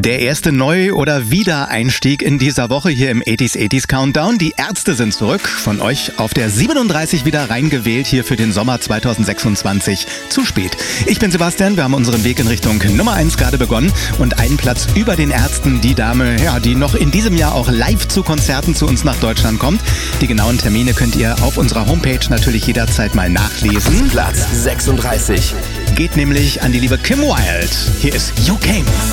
Der erste Neu- oder Wiedereinstieg in dieser Woche hier im 80s Countdown. Die Ärzte sind zurück, von euch auf der 37 wieder reingewählt hier für den Sommer 2026. Zu spät. Ich bin Sebastian, wir haben unseren Weg in Richtung Nummer 1 gerade begonnen und einen Platz über den Ärzten, die Dame, die noch in diesem Jahr auch live zu Konzerten zu uns nach Deutschland kommt. Die genauen Termine könnt ihr auf unserer Homepage natürlich jederzeit mal nachlesen. Platz 36. Geht nämlich an die liebe Kim Wilde. Hier ist You Came.